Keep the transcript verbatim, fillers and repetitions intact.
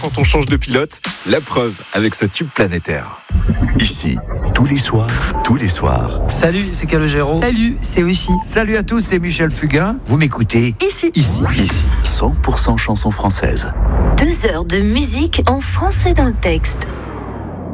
Quand on change de pilote, la preuve avec ce tube planétaire. Ici, tous les soirs, tous les soirs. Salut, c'est Calogero. Salut, c'est Oshi. Salut à tous, c'est Michel Fugain. Vous m'écoutez Ici. Ici, ici, cent pour cent chansons françaises. Deux heures de musique en français dans le texte.